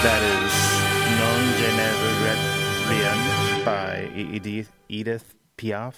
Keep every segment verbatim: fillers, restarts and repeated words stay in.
That is Non Je ne regrette rien by Edith, Edith Piaf.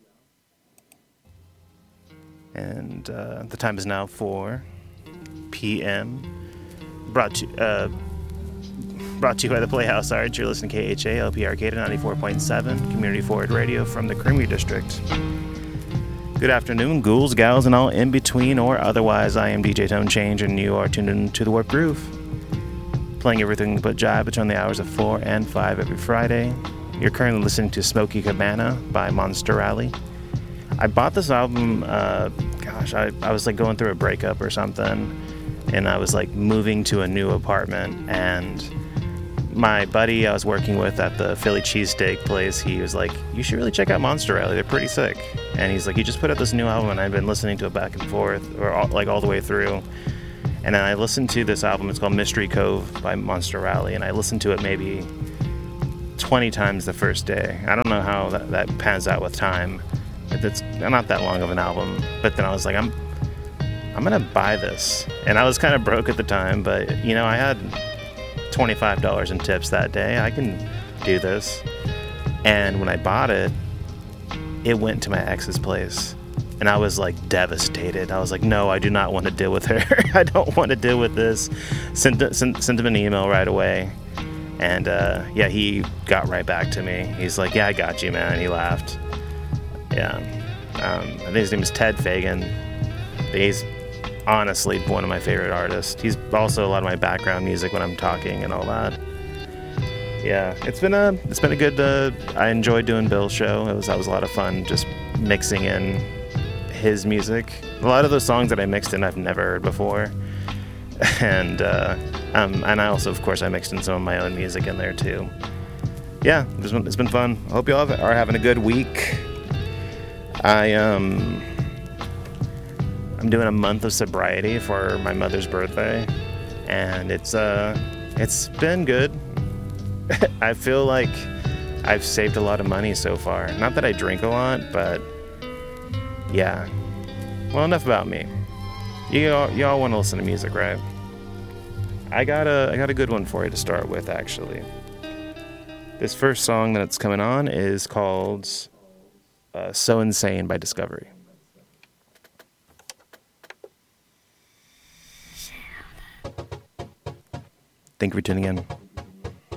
And uh, the time is now four p.m. Brought to, uh, brought to you by the Playhouse Arts. You're listening to K H A L P Arcata ninety-four point seven, Community Forward Radio from the Creamery District. Good afternoon, ghouls, gals, and all in between or otherwise. I am D J Tone Change, and you are tuned in to the Warp Groove. Playing everything but jive between the hours of four and five every Friday. You're currently listening to Smoky Cabana by Monster Rally. I bought this album, uh, gosh, I, I was like going through a breakup or something, and I was like moving to a new apartment, and my buddy I was working with at the Philly cheesesteak place, he was like, you should really check out Monster Rally, they're pretty sick. And he's like, he just put out this new album, and I've been listening to it back and forth, or all, like all the way through. And then I listened to this album, it's called Mystery Cove by Monster Rally, and I listened to it maybe twenty times the first day. I don't know how that, that pans out with time. It's not that long of an album, but then I was like, I'm I'm gonna buy this. And I was kind of broke at the time, but you know, I had twenty-five dollars in tips that day. I can do this. And when I bought it, it went to my ex's place. And I was like devastated. I was like, no, I do not want to deal with her. I don't want to deal with this. Sent, sent, sent him an email right away. And uh, yeah, he got right back to me. He's like, yeah, I got you, man. He laughed. Yeah. Um, I think his name is Ted Fagan. He's honestly one of my favorite artists. He's also a lot of my background music when I'm talking and all that. Yeah, it's been a it's been a good. Uh, I enjoyed doing Bill's show. It was that was a lot of fun, just mixing in his music. A lot of those songs that I mixed in, I've never heard before, and uh, um, and I also, of course, I mixed in some of my own music in there too. Yeah, it's been, it's been fun. I hope you all have, are having a good week. I um I'm doing a month of sobriety for my mother's birthday, and it's uh it's been good. I feel like I've saved a lot of money so far. Not that I drink a lot, but yeah. Well, enough about me. You all, you all want to listen to music, right? I got a I got a good one for you to start with, actually. This first song that's coming on is called uh, So Insane by Discovery. Thank you for tuning in.